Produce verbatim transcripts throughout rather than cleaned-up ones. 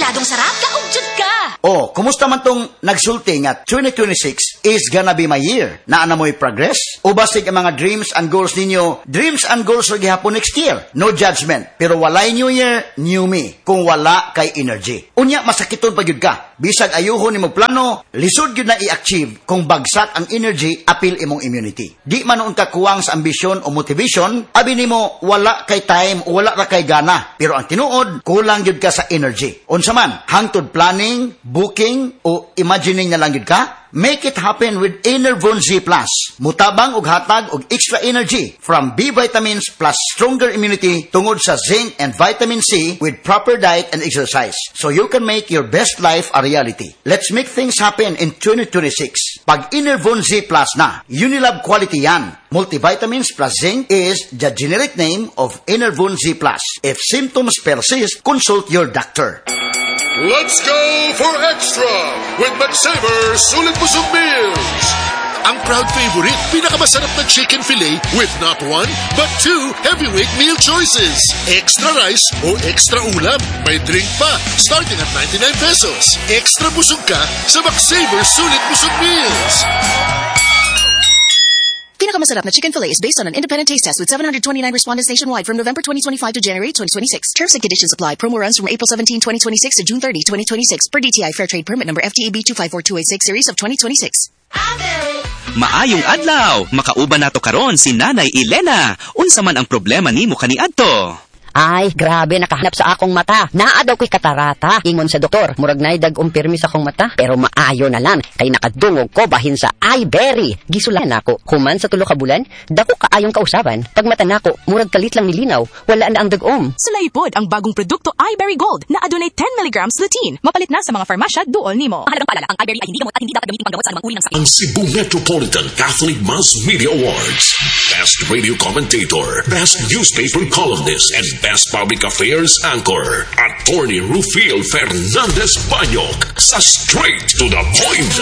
siguradong sarap ka og jud ka. Oh, kumusta man tong nagsulti nga twenty twenty-six is gonna be my year? Naa na mo'y progress? O basig ang mga dreams and goals ninyo, dreams and goals ra gihapon next year? No judgment. Pero walay new year, new me. Kung wala kay energy. Unya, masakiton pa gyud ka. Bisag ayuhon nimo plano, lisod gyud na i-achieve kung bagsak ang energy, apil imong immunity. Di man noon ka kuwang sa ambisyon o motivation, abi nimo wala kay time o wala ra kay gana. Pero ang tinuod, kulang gyud ka sa energy. Unsa man, hangtod planning, booking o imagining na lang gyud ka, make it happen with Enervon Z Plus. Mutabang og hatag og extra energy from B vitamins plus stronger immunity tungod sa zinc and vitamin C with proper diet and exercise. So you can make your best life a reality. Let's make things happen in twenty twenty-six. Pag Enervon Z Plus na, Unilab quality yan. Multivitamins plus zinc is the generic name of Enervon Z Plus. If symptoms persist, consult your doctor. Let's go for extra with McSaver Sulit Busog Meals. Ang proud favorite, pinakamasarap na chicken fillet with not one, but two heavyweight meal choices. Extra rice o extra ulam. May drink pa, starting at ninety-nine pesos. Extra busog ka sa McSaver Sulit Busog Meals. Pinakamasarap na chicken fillet is based on an independent taste test with seven hundred twenty-nine respondents nationwide from November twenty twenty-five to January twenty twenty-six. Terms and conditions apply. Promo runs from April seventeenth, twenty twenty-six to June thirtieth, twenty twenty-six per D T I Fair Trade Permit number F T E B two five four two eight six series of twenty twenty-six. Maayong adlaw, makauban nato karon si Nanay Elena. Unsa man ang problema nimo kaniadto? Ay, grabe, nakahanap sa akong mata. Naa daw ko'y katarata. Ingon sa doktor, murag na dag umpirmi sa akong mata. Pero maayo na lang, kay nakadungog ko bahin sa iBerry. Gisulan ako, human sa tulo ka bulan, dako kaayong kausaban. Pag mata nako, murag kalit lang nilinaw, wala na ang dagom. Sulaipod ang bagong produkto iBerry Gold na adunay ten milligrams lutein. Mapalit na sa mga farmasya duol nimo. Mahalagang paalala, ang iBerry ay hindi gamot at hindi dapat gamitin panggamot sa anumang uri ng sakit. Ang Cebu Metropolitan Catholic Mass Media Awards. Best Radio Commentator, Best Newspaper Columnist, and Best Public Affairs Anchor. Attorney Rufil Fernandez Banyok sa Straight to the Point.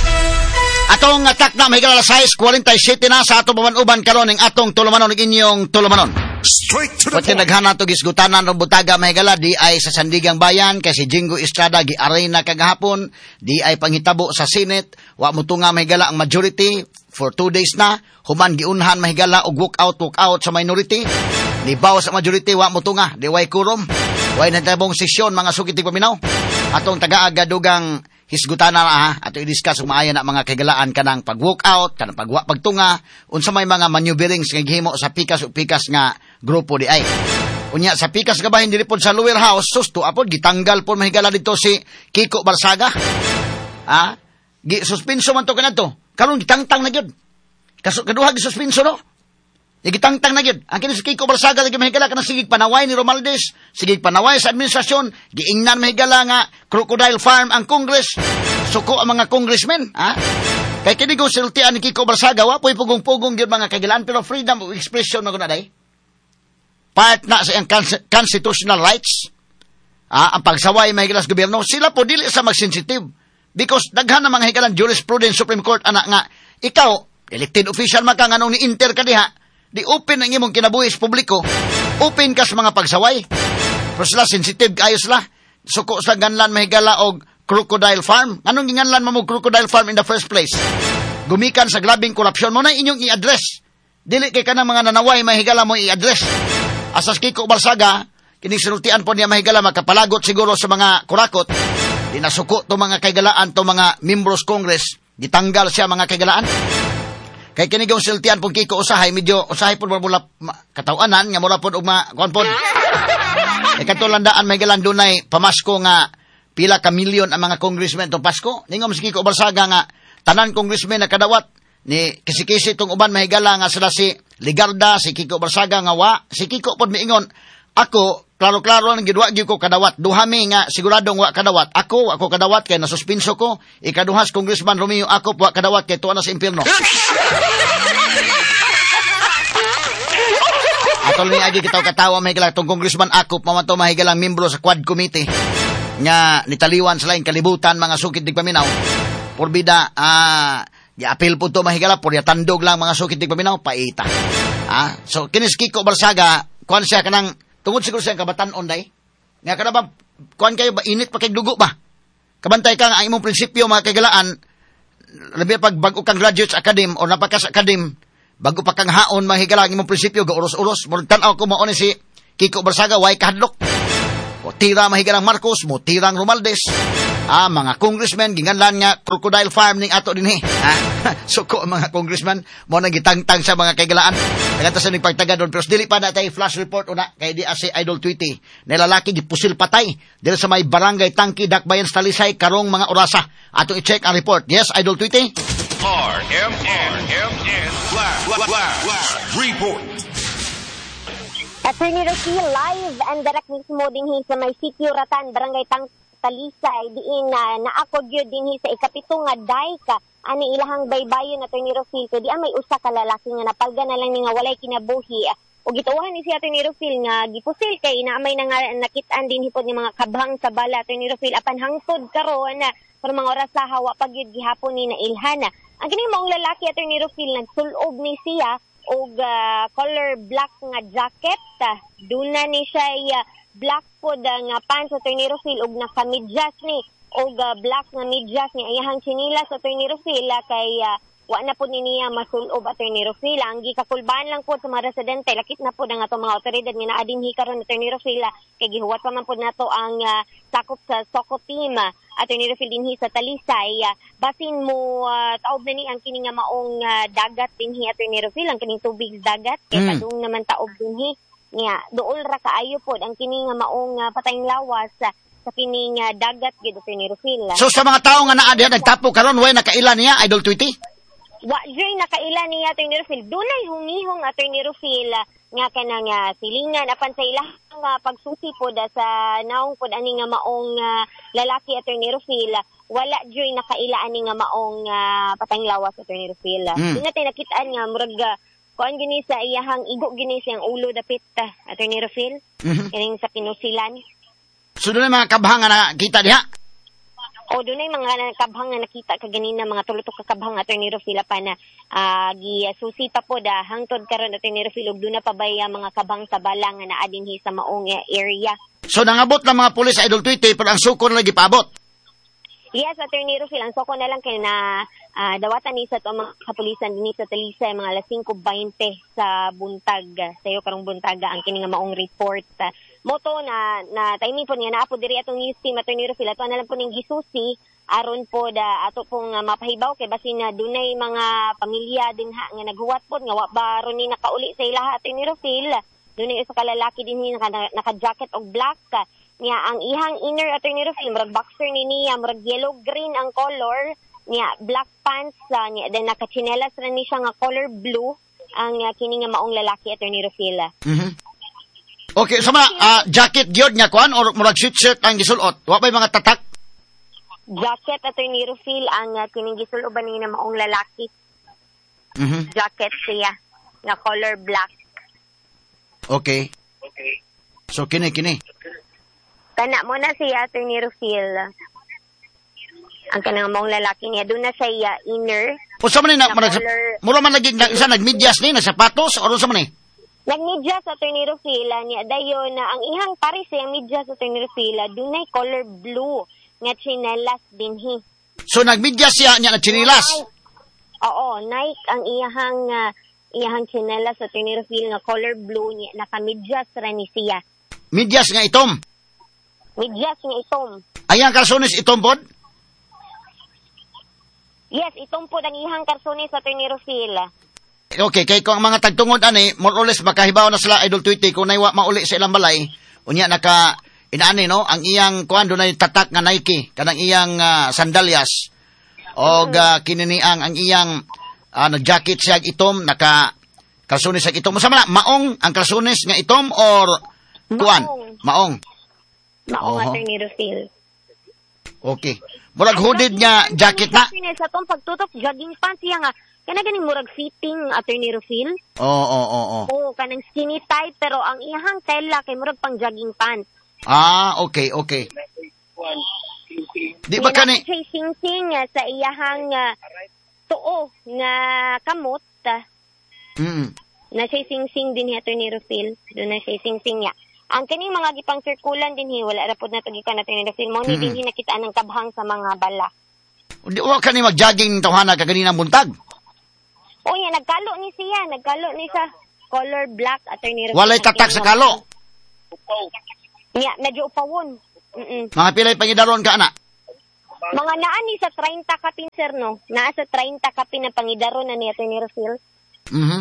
Atong attack na mahigala alas sais forty-seven na sa atong pamanuban karon ning atong tulumanon ning inyong tulumanon. Straight to the Pati Point. naghana to gisgutanan ng butaga mahigala di ay sa Sandigang Bayan kay si Jingo Estrada gi-aray na kagahapon, di ay panghitabo sa Senate, wa mo tunga mahigala ang majority for two days na, human giunhan mahigala og walk out walk out sa minority. Libaw sa majority wa mo tunga, di way kurom. Way natabong sesyon mga sugid paminaw. Atong taga-aga dugang hisgutana na ha, ato i-discuss kung maaya na mga kagalaan kanang pag-walk out, kanang pagwa pagtunga, unsa may mga maneuverings nga gihimo sa pikas o pikas nga grupo di ay. Unya sa pikas nga bahin dili pod sa lower house, susto apod gitanggal pod mahigala dito si Kiko Barsaga. Ha? Gi suspenso man to kanadto. Karon gitangtang na gyud. Kaso kaduha gi suspenso no. Igitangtang na gyud. Ang kini si Kiko Barsaga lagi mahigala kanang sigig panaway ni Romualdez, sigig panaway sa administrasyon, giingnan mahigala nga Crocodile Farm ang Congress. Suko ang mga congressmen, ha? Kay kini kung sultian ni Kiko Barsaga, wa po'y pugong-pugong gyud mga kagilaan, pero freedom of expression na guna day. Part na sa iyang constitutional rights. Ah, ang pagsaway mahigala sa gobyerno, sila po dili sa mag-sensitive. Because daghan na mga higalan jurisprudence Supreme Court anak nga ikaw elected official man ka nganong ni inter ka diha, di open ang imong kinabuhis publiko, open ka sa mga pagsaway. Pero sila sensitive kayo sila. Suko sa ganlan mahigala og Crocodile Farm. Anong ginganlan mo mo Crocodile Farm in the first place? Gumikan sa grabing korupsyon mo na inyong i-address. Dili kay kanang mga nanaway mahigala mo i-address. Asas Kiko Barsaga, kining sinultian po niya mahigala makapalagot siguro sa mga kurakot. Di nasuko to mga kagalaan to mga members Congress, ditanggal siya mga kagalaan. Kay kini gong siltian pong Kiko usahay medyo usahay pud mula katawanan nga mura pud og ma kuan pud. E katulandaan may galan dunay pamasko nga pila ka milyon ang mga congressmen to Pasko. Ningom si Kiko Barsaga nga tanan congressmen na kadawat ni kisi-kisi tong uban mahigala nga sila si Ligarda, si Kiko Barsaga nga wa. Si Kiko pud miingon, ako klaro-klaro ang gidwa gyud ko kadawat. Duhami nga siguradong wa kadawat. Ako ako kadawat kay nasuspenso ko. Ikaduhas Congressman Romeo ako wa kadawat kay tuwa na sa impierno. Atol ni agi kitaw katawa mahigala tong Congressman ako pamato mahigalang membro sa Quad Committee nga nitaliwan sa laing kalibutan mga sukit dig paminaw. Porbida ah gi-apil po to mahigala por tandog lang mga sukit dig paminaw paita. Ah, so kinis Kiko Barsaga kuan siya kanang tungod siguro siya kabatan-on day. Nga kada ba kuan kayo ba init pa kay dugo ba? Kabantay ka nga ang imong prinsipyo mga kagalaan, labi pag bago kang graduates academy o napakas academy, bago pa kang haon mga higala ang imong prinsipyo, gauros-uros, murag tanaw ko mao ni si Kiko Barsaga, way kahadlok. O tira mahigalang Marcos, mo tirang Romaldes. Ah, mga congressman, ginganlan nga crocodile farm ning ato dinhi. Ha? Suko ang mga congressman, mo nang gitangtang sa mga kagalaan. Nagata sa nagpagtaga doon, pero dili pa natay flash report una, kay di asi Idol Tweety. Nilalaki, gipusil patay. Dili sa may barangay Tangki, Dakbayan, Talisay, karong mga orasa. Ato i-check ang report. Yes, Idol Tweety? R M N M N Flash, Flash, Flash Report. Attorney Rosie, live and direct mismo din sa may sitio Ratan, Barangay Tang Talisay, diin na naakod yun din sa ikapito nga dayka, ani ilahang baybayon Attorney Rosie, kaya di may usa ka lalaki nga napalga na lang ni nga walay kinabuhi. O gituwahan ni si Attorney Rosie nga gipusil kay inaamay na nga nakitaan din hipod ni mga kabhang sa bala Attorney Rosie, apan hangtod karon na para mga oras sa hawa pag yun gihapon ni na ilhana. Ang kining maong lalaki Attorney Rosie, nagsulob ni siya og uh, color black nga jacket, uh, duna ni siya uh, black pod uh, nga pants Attorney Rosie og nakamidyas ni og uh, black nga midyas ni ayahang chinilas Attorney Rosie uh, kay uh, wa na po ni niya masulob Attorney Rosie. Ang gikakulbaan lang po sa mga residente, lakit na po ang ato mga otoridad nga naadinhi karon Attorney Rosie kay gihuwat pa man po nato ang uh, sakop sa Soko team uh, Attorney Rosie dinhi sa Talisay. Uh, basin mo uh, taob na ni ang kini nga maong uh, dagat dinhi Attorney Rosie, ang kining tubig dagat kay mm. padung naman taob dinhi nga duol ra kaayo pod ang kini nga maong uh, patayng lawas uh, sa kining uh, dagat gid Attorney Rosie. So sa mga tawo nga naa diha nagtapo karon way nakaila niya Idol Tweety? Wa joy nakaila niya Attorney Rosie. Dunay humihong Attorney Rosie nga kanang uh, silingan apan sa ilang uh, pagsusi pod uh, sa naong pod ani nga maong uh, lalaki Attorney Rosie. Wala joy nakaila ani nga maong uh, patang lawas Attorney Rosie. Mm. Dinatay nakitaan nga murag uh, kuan gini sa iyahang igo gini siyang ulo dapit uh, Attorney Rosie. Mm-hmm. Kining sa pinusilan. So dunay mga kabhang nga nakita diha? O dunay mga kabhang nga nakita kaganina mga tulutok ka kabhang Attorney Rosie pa na uh, gisusi pa po da hangtod karon Attorney Rosie ug duna pa bay mga kabhang sa bala nga naa dinhi sa maong area. So nangabot lang mga pulis Idol Tweety pero ang suko na lagi paabot. Yes, Attorney Rosie, ang suko na lang kay na uh, dawatan ni sa to mga kapulisan dinhi sa Talisay mga alas five twenty sa buntag sayo karong buntaga ang kini nga maong report. Uh, moto na na timing po niya na apo diri atong news team Attorney Rosie ato na lang po ning gisusi aron po da ato pong uh, mapahibaw kay basin na dunay mga pamilya dinha nga naghuwat pod nga wa ba ron ni nakauli sa ilaha Attorney Rosie. Dunay usa ka lalaki dinhi naka, naka jacket og black uh, niya ang ihang inner Attorney Rosie murag boxer ni niya murag yellow green ang color niya, black pants uh, niya then naka chinelas ra ni siya nga color blue ang uh, kini nga maong lalaki Attorney Rosie. Mhm. Okay, sama uh, jacket gyud nga kuan or murag sweatshirt ang gisulot. Wa pay mga tatak. Jacket Attorney Rosie ang uh, kining gisuloban ni na maong lalaki. Mhm. Jacket siya nga color black. Okay. Okay. So kini kini. Kana mo na siya Attorney Rosie. Ang kanang maong lalaki niya doon na siya inner. O sa man na mura man lagi na, isa nagmedyas ni na sapatos or sa man ni? Nagmedyas Attorney Rosie niya dayon na ang ihang pares ang medyas Attorney Rosie dunay color blue nga chinelas dinhi. So nagmedyas siya niya na chinelas. Oo, Nike ang iyahang uh, iyahang chinelas Attorney Rosie nga color blue niya nakamedyas ra ni siya. Medyas nga itom. Medyas nga itom. Ayang kalsones itom pod? Yes, itom pod ang ihang kalsones Attorney Rosie. Okay, kay kung ang mga tagtungod ani, more or less makahibaw na sila Idol Tweety kung naiwa mauli sa ilang balay, unya naka inaani no, ang iyang kuan dunay tatak nga Nike, kanang iyang uh, sandalyas. Og uh, kinini ang ang iyang uh, nag-jacket siya itom, naka kalsones siya itom. Sa man maong ang kalsones nga itom or kuan? Maong. Maong Attorney Rosie. Okay. Murag hooded nga jacket na. Sa tong pagtutok jogging pants siya nga kana ganing murag fitting Attorney Rosie. Oo, oo, oo. Oo, kanang skinny tight pero ang iyang tela kay murag pang jogging pants. Ah, okay, okay. Di ba kani sing-sing sa iyang uh, tuo nga kamot. Mm. Na siya sing-sing din ni Attorney Rosie. Doon na siya sing-sing niya. Ang kining mga gipang sirkulan dinhi wala ra pud na tagikan natin ni Phil mo ni Mm-mm. dinhi nakita ng kabhang sa mga bala. Di wa ka ni mag-jogging tawhana kaganina buntag. O yan, nagkalo ni siya, nagkalo ni sa color black attorney. Walay tatak sa kalo. Nya, medyo upawon. Mm-mm. Mga pilay pangidaron ka ana. Mga naa ni sa thirty kapin sir no. Naa sa thirty kapin na pangidaron na ni attorney Rufil. Mhm.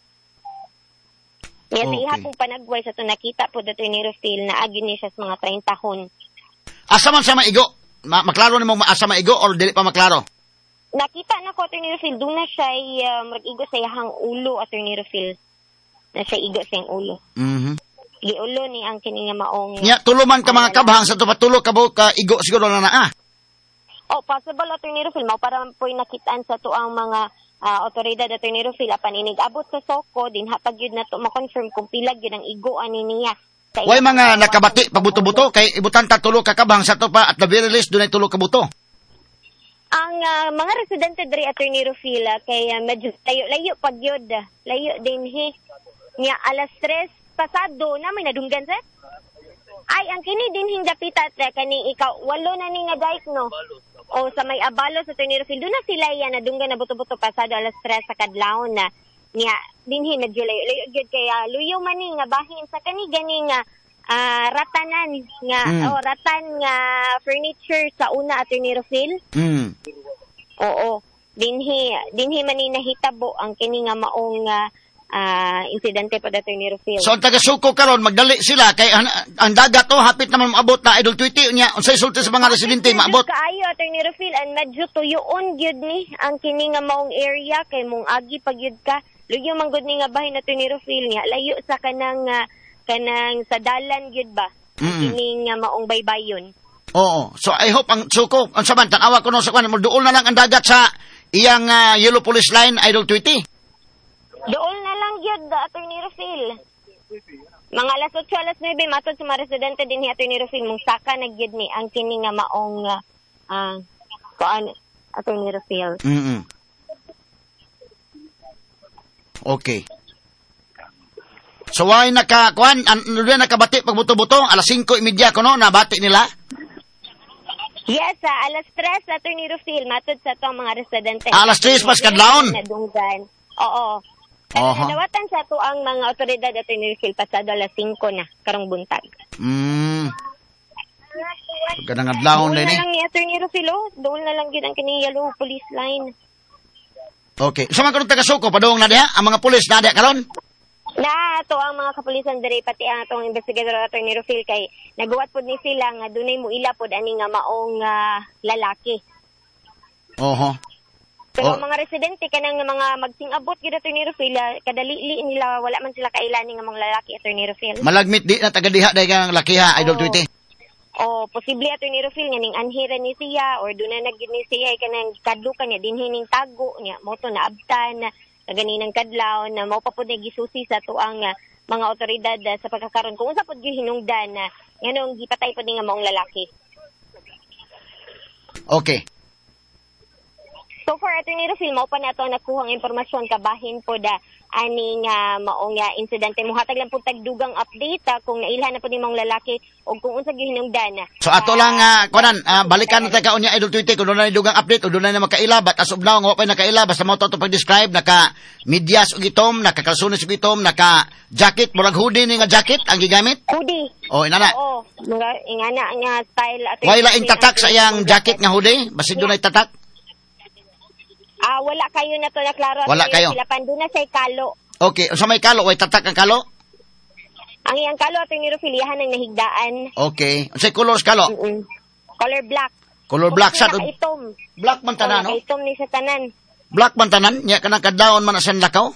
Nya sa Okay. ihapong panagway sa to nakita po dato ni Rufil na agi ni siya sa mga thirty tahon. Asa man sa maigo? Ma maklaro nimo asa maigo or dili pa maklaro? Nakita na ko attorney Rufil, doon na siya uh, mag-igo sa iyahang ulo attorney Rufil. Na siya igo sa iyang ulo. Mhm. Giulo ni ang kini nga maong. Nya tuluman ka mga kabhang sa tupatulo ka bu ka igo siguro na naa. Oh, possible attorney Rufil mao para po nakitaan sa to ang mga uh, otoridad attorney Rufil apan inig-abot sa Soko din hapag yun na to ma-confirm kung pila gyud ang igoan ni niya. Sa Way iyang mga mga- nakabati pagbuto-buto kay ibutan ta tulo ka kabhang sa to pa at the very least dunay tulo ka buto. Ang ah, mga residente diri attorney Rufil ah, kay ah, medyo layo-layo pag yun. ah. Layo din hi. Nya alas tres pasado na may nadunggan sa. Ay, ang kini din hing dapitat eh, kani ikaw walo na ni nga dike no. O sa may abalo sa attorney Rufil doon na sila yan nadunggan na buto-buto pasado alas tres sa kadlaw na. Nya dinhi medyo layo-layo gyud kaya luyo man ni nga bahin sa kani gani nga ah, ratanan nga Mm. o ratan nga furniture sa una attorney Rufil. Mm. Oo. Dinhi dinhi man ni nahitabo ang kini nga maong ah, ah, insidente pa dato ni Rufil. So ang taga-Suko karon magdali sila kay ang, ang dagat to hapit naman maabot na idol twenty nya unsay sulti sa mga residente maabot. Kaayo ato ni Rufil and medyo tuyoon gyud ni ang kini nga maong area kay mong agi pa gyud ka. Luyo man gud ni nga bahin nato ni Rufil nya layo sa kanang ah, kanang sa dalan gyud ba. Mm-mm. Kini nga maong baybayon. Oo. So I hope ang Suko ang saman tanawa ko no sa kan duol na lang ang dagat sa iyang ah, Yellow Police Line idol twenty. Doon na lang gyud ato ni Rufil. Mga alas otso, alas nuebe, matod sa mga residente din ni ato ni Rufil, mong saka na gyud ni ang kini nga maong ah uh, kuan ato ni Rufil. Mm. Okay. So why naka kuan an ano nakabati pag buto-buto alas singko trenta ko no nabati nila. Yes, sa alas tres ato ni Rufil, matod sa to mga residente. Ah, alas tres pas kadlawon? Nadunggan. Oo. Pero Oho. nadawatan sa to ang mga otoridad ato ni Rufil pasado alas singko na karong buntag. Mm. Kadang adlawon Doon din na eh. lang ni ato ni Rufil, oh. Doon na lang gyud ang kini Yellow Police Line. Okay. So man karon taga Suko padung na diha ang mga pulis na diha karon. Na ato ang mga kapulisan diri pati ang atong investigador ato ni Rufil kay nagawa pod ni sila nga dunay mo ila pod ani nga maong ah, lalaki. Oho. Pero Oh. ang mga residente kanang mga magsing-abot gyud ato ni Rufil ah, kadali nila wala man sila kailani nga mga lalaki ato ni Rufil. Malagmit di na taga diha dai kang lakiha idol Oo. twenty. O posible ato ni Rufil nga ning anhira ni siya or dunay na gyud ni siya kanang kadlo kanya dinhi ning tago niya mo to naabtan na ganinang kadlaw na mao pa pud gisusi sa tuang ah, mga otoridad ah, sa pagkakaron kung unsa pud gyud hinungdan na nganong gipatay pud ni nga maong lalaki. Okay. So for ato ni Rufil, mao pa na ito nakuhang impormasyon kabahin po da aning uh, maong uh, insidente. Muhatag lang po tagdugang update uh, kung nailhan na po ni mong lalaki o kung unsa gyud hinungdan. So ato lang uh, kunan uh, balikan na taga unya idol twenty kung dunay dugang update o dunay na makaila but as of now nga wa pa nakaila basta mo to pag-describe naka medyas og itom, naka kalsones og itom, naka jacket murag hoodie ni nga jacket ang gigamit. Hoodie. Oh inana. Oo. Mga ingana nga style ato. Why laing tatak sa iyang jacket nga hoodie? Basin dunay tatak. Ah, wala kayo na to na klaro. Wala kayo. Sila panduna sa kalo. Okay, sa may kalo way tatak ang kalo. Ang iyang kalo ato ni Rufil yahan ang nahigdaan. Okay. Unsay colors kalo? Mm-mm. Color black. Color black sad. Kung itom. Black man tanan no? Itom ni sa tanan. Black man tanan nya kanang kadlawon man sa lakaw.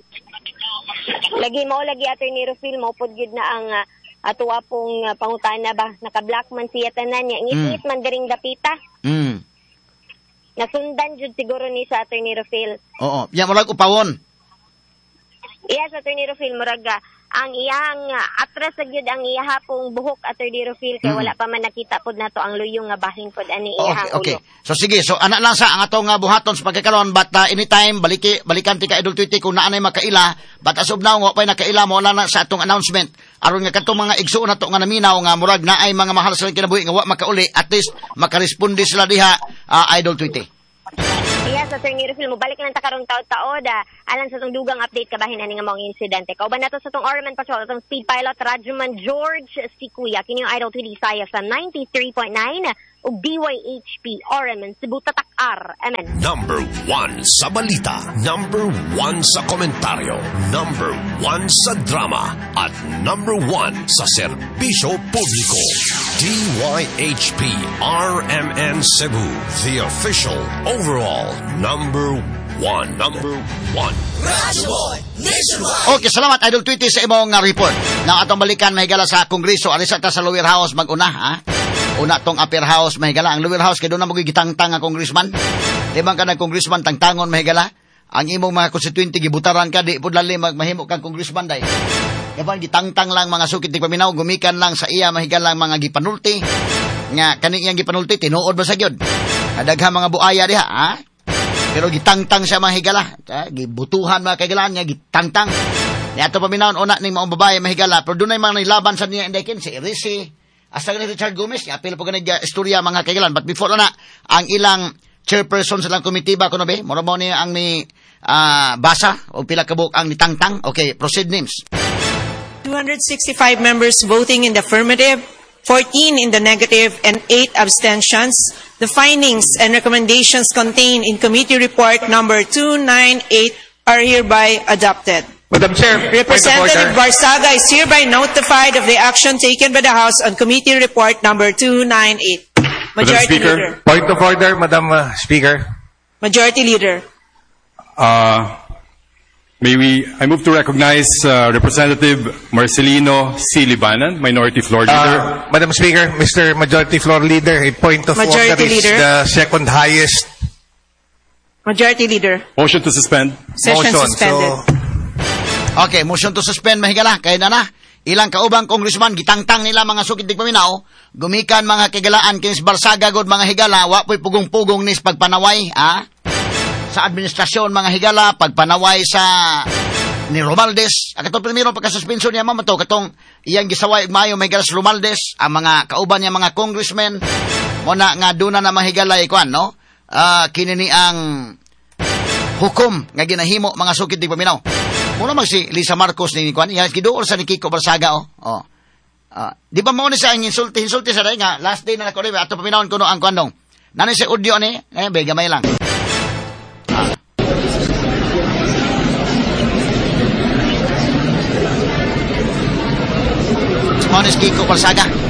Lagi mo lagi ato ni Rufil mo pod gyud na ang uh, ato apong uh, pangutana ba naka-black man siya tanan niya. Ngit man diring dapita. Mm. Nasundan jud siguro ni sa ato ni Rufil. Oo, ya murag upawon. Yes, ato ni Rufil murag ang iyang uh, atras sa gyud ang iya pong buhok Attorney Rufil kay Mm. wala pa man nakita pod nato ang luyong nga bahin pod ani Oh, iyang okay, okay. ulo. So sige, so ana lang sa ang atong nga buhaton sa pagkakaroon but uh, anytime baliki balikan ti ka Idol Tweety kung naanay makaila but as of now wa pay nakaila mo wala na sa atong announcement aron nga kadtong mga igsuon nato nga naminaw nga murag naay mga mahal sa kinabuhi nga wa makauli at least makaresponde sila diha uh, Idol Tweety. Yes, Attorney Rufil, mo balik lang ta karong taod-taod ah, alang sa tong dugang update kabahin ani nga mga insidente. Kauban nato sa tong Orman Patrol, atong speed pilot Rajuman George si Kuya kini yung Idol Tweety saya sa ninety-three point nine ug D Y H P Orman Cebu Tatak-Ar. Amen. Number one sa balita, number one sa komentaryo, number one sa drama, at number one sa serbisyo publiko. D Y H P R M N Cebu, the official overall number one. Number one. Okay, salamat Idol Tweety sa imong nga report. Na atong balikan mahigala sa Kongreso, alisa ta sa lower house maguna ha. Una tong upper house mahigala ang lower house kay do na mo gitangtang nga congressman. Di man ka na congressman tangtangon mahigala. Ang imong mga constituente gibutaran ka di pud lalim magmahimo kang congressman day. Yaman gitangtang lang mga sukit ti paminaw gumikan lang sa iya mahigala lang mga gipanulti. Nga kani iyang gipanulti tinuod ba sa gyud. Daghang mga buaya diha ha. Pero gitangtang siya mahigala. Ha? Gibutuhan mga kaigalaan niya, gitangtang. Ni ato paminahon, una ning mga babae mahigala. Pero doon ay mga nilaban sa niya indekin, si Irisi. Hasta ni Richard Gomez, apil po ganag istorya mga kaigalaan. But before na, ang ilang chairperson sa lang komitiba, kuno be, mura mo niya ang ni uh, basa, o pila kabuk ang nitangtang. Okay, proceed names. two hundred sixty-five members voting in the affirmative, fourteen in the negative, and eight abstentions. The findings and recommendations contained in committee report number two ninety-eight are hereby adopted. Madam Chair, Representative Barsaga is hereby notified of the action taken by the House on committee report number two ninety-eight. Madam Majority Speaker, Leader. point of order, Madam uh, Speaker. Majority Leader. Uh, may we, I move to recognize uh, Representative Marcelino C. Libanan, Minority Floor Leader. Uh, Madam Speaker, Mister Majority Floor Leader, a point of Majority order is Leader. the second highest Majority Leader. Motion to suspend. Session motion. suspended. So, Okay, motion to suspend mahigala. Kaya na na. Ilang kaubang congressman, gitangtang nila mga sukit di paminaw. Gumikan mga kagalaan, kinis Barsaga god mga higala. Wa po'y pugong-pugong nis pagpanaway. Ha? Sa administrasyon mga higala, pagpanaway sa ni Romaldes. Ang katong primero pagkasuspensyon niya mamato, katong iyang gisaway mayo may higala sa Romaldes, ang mga kauban niya mga congressmen, muna nga doon na mahigalay kuan, no? Uh, kinini ang hukom nga ginahimo mga sukit di paminaw. Muna mag si Lisa Marcos ni kuan, iya giduol sa ni Kiko Barsaga oh. Oh. Uh, di ba mo ni sa insulti insulti sa day nga last day na nako ri ato paminawon kuno ang kuan dong. Nani sa audio ni, eh bega may lang. Monis Kiko Barsaga.